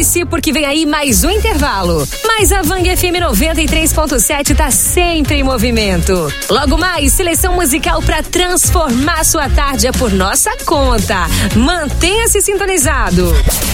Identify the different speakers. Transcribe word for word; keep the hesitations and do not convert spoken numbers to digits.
Speaker 1: Prepare-se porque vem aí mais um intervalo. Mas a Vang F M noventa e três ponto sete tá sempre em movimento. Logo mais, seleção musical para transformar sua tarde é por nossa conta. Mantenha-se sintonizado.